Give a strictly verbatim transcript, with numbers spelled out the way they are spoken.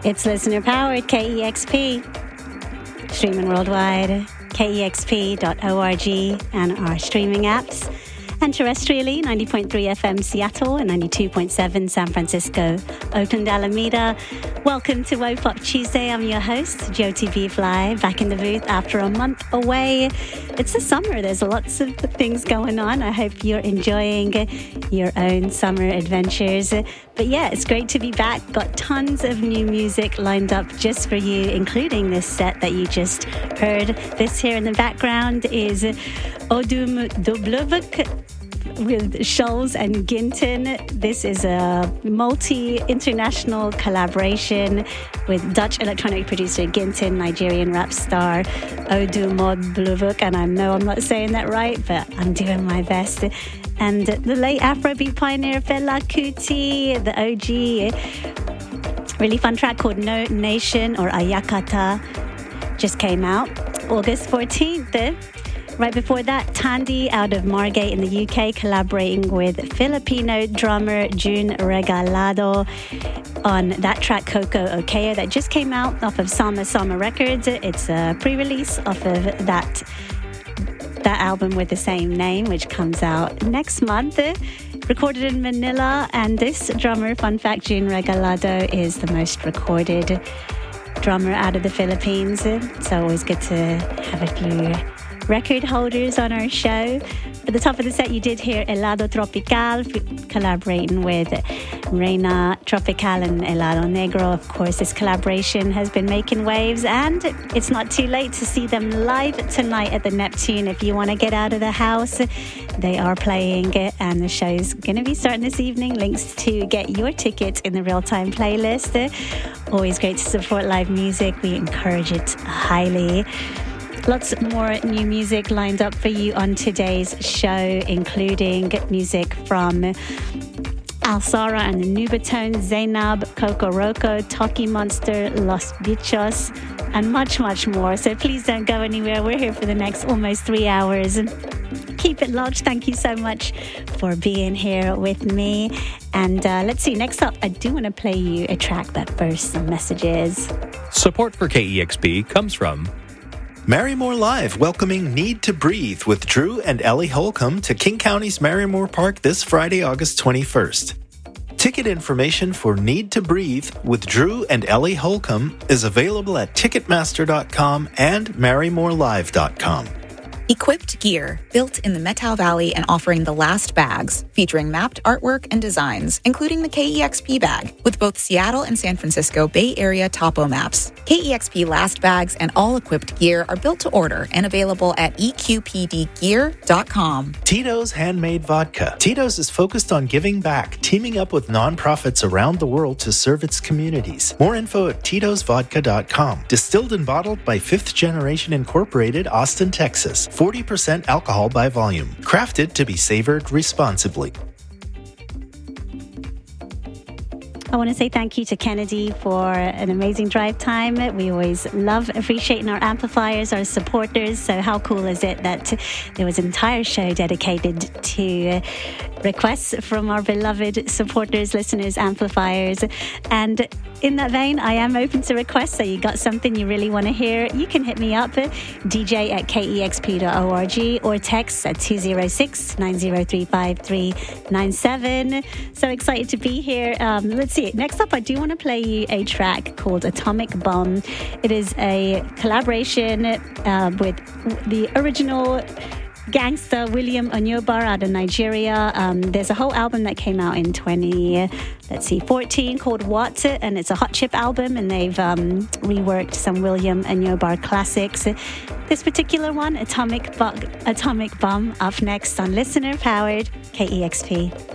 It's listener-powered K E X P. Streaming worldwide, K E X P dot org and our streaming apps. And terrestrially, ninety point three F M Seattle and ninety-two point seven San Francisco, Oakland, Alameda. Welcome to Wo-Pop Tuesday. I'm your host, Jyoti B. Fly, back in the booth after a month away. It's the summer. There's lots of things going on. I hope you're enjoying your own summer adventures. But yeah, it's great to be back. Got tons of new music lined up just for you, including this set that you just heard. This here in the background is Odum Doblovuk with Schulz and Ginton. This is a multi-international collaboration with Dutch electronic producer Ginton, Nigerian rap star Odum Doblovuk, and I know I'm not saying that right, but I'm doing my best. And the late Afrobeat pioneer Fela Kuti, the O G. Really fun track called No Nation or Ayakata just came out August fourteenth. Right before that, Tandy out of Margate in the U K collaborating with Filipino drummer June Regalado on that track Coco Okeo that just came out off of Sama Sama Records. It's a pre-release off of that that album with the same name, which comes out next month. Recorded in Manila, and this drummer, fun fact, June Regalado, is the most recorded drummer out of the Philippines. So always good to have a few record holders on our show. At the top of the set, you did hear Helado Tropical collaborating with Reina Tropical and Helado Negro. Of course, this collaboration has been making waves, and it's not too late to see them live tonight at the Neptune. If you want to get out of the house, they are playing it, and the show's going to be starting this evening. Links to get your tickets in the real-time playlist. Always great to support live music. We encourage it highly. Lots more new music lined up for you on today's show, including music from Alsara and the Nubatone, Zainab, Coco Roco, Toki Monster, Los Bichos, and much, much more. So please don't go anywhere. We're here for the next almost three hours. Keep it locked. Thank you so much for being here with me. And uh, let's see, next up, I do want to play you a track, but first, some messages. Support for K E X P comes from Marymore Live, welcoming Need to Breathe with Drew and Ellie Holcomb to King County's Marymore Park this Friday, August twenty-first. Ticket information for Need to Breathe with Drew and Ellie Holcomb is available at ticketmaster dot com and marymore live dot com. Equipped Gear, built in the Methow Valley and offering the last bags, featuring mapped artwork and designs, including the K E X P bag, with both Seattle and San Francisco Bay Area topo maps. K E X P last bags and all equipped gear are built to order and available at e q p d gear dot com. Tito's Handmade Vodka. Tito's is focused on giving back, teaming up with nonprofits around the world to serve its communities. More info at titos vodka dot com. Distilled and bottled by Fifth Generation Incorporated, Austin, Texas. forty percent alcohol by volume. Crafted to be savored responsibly. I want to say thank you to Kennedy for an amazing drive time. We always love appreciating our amplifiers, our supporters. So how cool is it that there was an entire show dedicated to requests from our beloved supporters, listeners, amplifiers. And in that vein, I am open to requests. So you got something you really want to hear, you can hit me up, D J at K E X P dot org, or text at two oh six, nine oh three, five three nine seven. So excited to be here. Um, let's see. Next up, I do want to play you a track called Atomic Bomb. It is a collaboration uh, with the original gangster William Onyobar out of Nigeria. Um, there's a whole album that came out in twenty, let's see, fourteen called What, and it's a hot chip album, and they've um, reworked some William Onyobar classics. This particular one, Atomic, Bo- Atomic Bomb, up next on Listener Powered K E X P.